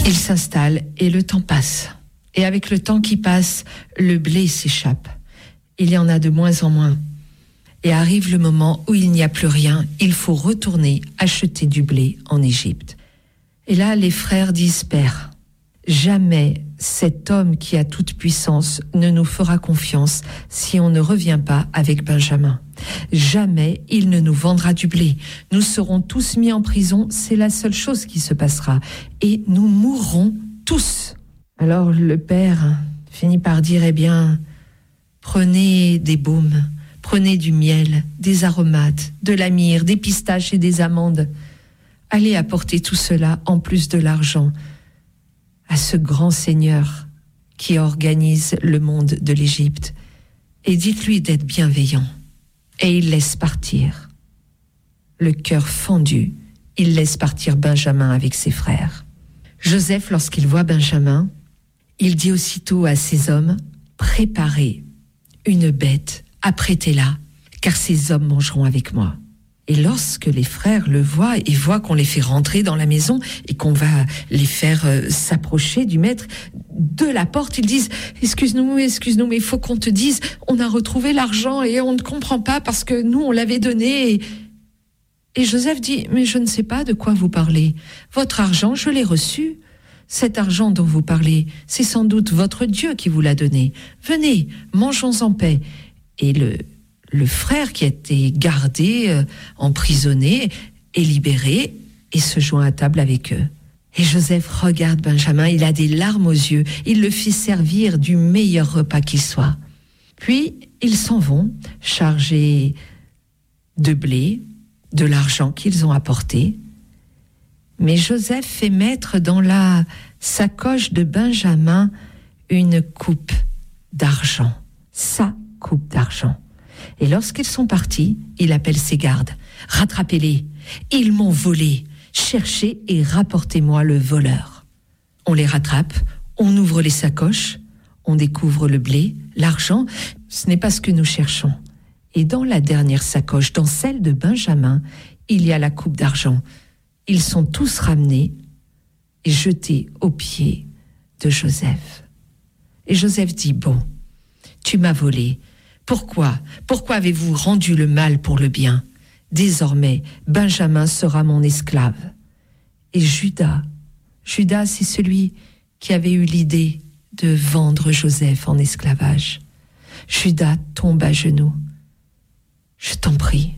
Il s'installe et le temps passe. Et avec le temps qui passe, le blé s'échappe. Il y en a de moins en moins. Et arrive le moment où il n'y a plus rien. Il faut retourner acheter du blé en Égypte. Et là, les frères disent, Père, jamais cet homme qui a toute puissance ne nous fera confiance si on ne revient pas avec Benjamin. Jamais il ne nous vendra du blé. Nous serons tous mis en prison, c'est la seule chose qui se passera. Et nous mourrons tous. Alors le père finit par dire, eh bien, prenez des baumes, prenez du miel, des aromates, de la myrrhe, des pistaches et des amandes. Allez apporter tout cela en plus de l'argent à ce grand Seigneur qui organise le monde de l'Égypte. Et dites-lui d'être bienveillant. Et il laisse partir. Le cœur fendu, il laisse partir Benjamin avec ses frères. Joseph, lorsqu'il voit Benjamin, il dit aussitôt à ses hommes, préparez une bête, apprêtez-la, car ces hommes mangeront avec moi. Et lorsque les frères le voient et voient qu'on les fait rentrer dans la maison et qu'on va les faire s'approcher du maître de la porte, ils disent « Excuse-nous, mais il faut qu'on te dise, on a retrouvé l'argent et on ne comprend pas parce que nous, on l'avait donné. » Et Joseph dit « Mais je ne sais pas de quoi vous parlez. Votre argent, je l'ai reçu. Cet argent dont vous parlez, c'est sans doute votre Dieu qui vous l'a donné. Venez, mangeons en paix. » Et le frère qui a été gardé, emprisonné, est libéré et se joint à table avec eux. Et Joseph regarde Benjamin, il a des larmes aux yeux, il le fait servir du meilleur repas qu'il soit. Puis, ils s'en vont, chargés de blé, de l'argent qu'ils ont apporté. Mais Joseph fait mettre dans la sacoche de Benjamin une coupe d'argent, sa coupe d'argent. Et lorsqu'ils sont partis, il appelle ses gardes. « Rattrapez-les, ils m'ont volé. Cherchez et rapportez-moi le voleur. » On les rattrape, on ouvre les sacoches, on découvre le blé, l'argent. Ce n'est pas ce que nous cherchons. Et dans la dernière sacoche, dans celle de Benjamin, il y a la coupe d'argent. Ils sont tous ramenés et jetés aux pieds de Joseph. Et Joseph dit « Bon, tu m'as volé. Pourquoi avez-vous rendu le mal pour le bien? Désormais, Benjamin sera mon esclave. » Et Judas, c'est celui qui avait eu l'idée de vendre Joseph en esclavage. Judas tombe à genoux. « Je t'en prie,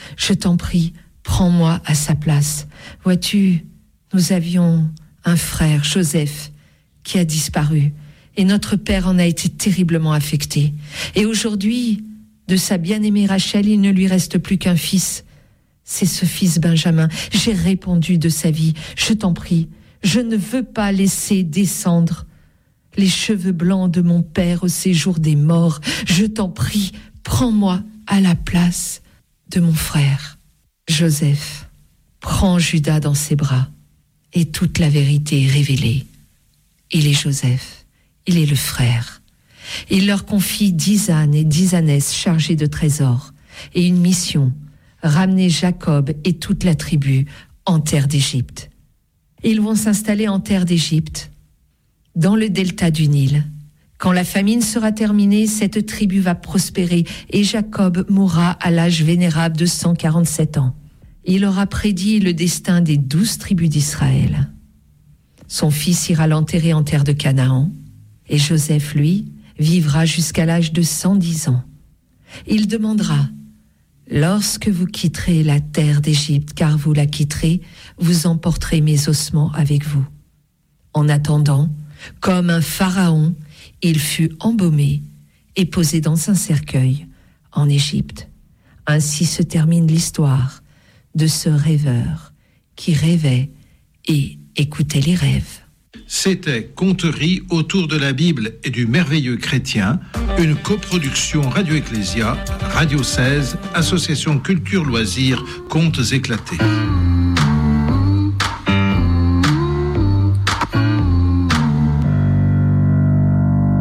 prends-moi à sa place. Vois-tu, nous avions un frère, Joseph, qui a disparu. Et notre père en a été terriblement affecté. Et aujourd'hui, de sa bien-aimée Rachel, il ne lui reste plus qu'un fils. C'est ce fils Benjamin. J'ai répondu de sa vie. Je t'en prie, je ne veux pas laisser descendre les cheveux blancs de mon père au séjour des morts. Je t'en prie, prends-moi à la place de mon frère. » Joseph prend Judas dans ses bras et toute la vérité est révélée. Il est Joseph. Il est le frère. Il leur confie 10 ânes et 10 ânesses chargés de trésors et une mission, ramener Jacob et toute la tribu en terre d'Égypte. Ils vont s'installer en terre d'Égypte, dans le delta du Nil. Quand la famine sera terminée, cette tribu va prospérer et Jacob mourra à l'âge vénérable de 147 ans. Il aura prédit le destin des 12 tribus d'Israël. Son fils ira l'enterrer en terre de Canaan. Et Joseph, lui, vivra jusqu'à l'âge de 110 ans. Il demandera, « Lorsque vous quitterez la terre d'Égypte, car vous la quitterez, vous emporterez mes ossements avec vous. » En attendant, comme un pharaon, il fut embaumé et posé dans un cercueil en Égypte. Ainsi se termine l'histoire de ce rêveur qui rêvait et écoutait les rêves. C'était Conteries autour de la Bible et du merveilleux chrétien, une coproduction Radio Ecclésia, Radio 16, Association Culture Loisirs, Contes éclatés.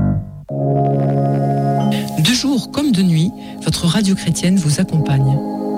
De jour comme de nuit, votre radio chrétienne vous accompagne.